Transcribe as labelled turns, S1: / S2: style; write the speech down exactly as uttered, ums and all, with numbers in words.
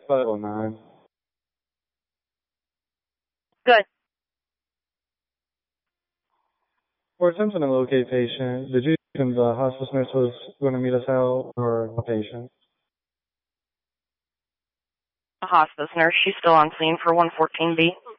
S1: five oh nine.
S2: Good.
S1: We're attempting to locate patient. Did you think the hospice nurse was going to meet us out or a patient?
S2: A hospice nurse. She's still on scene for one fourteen B.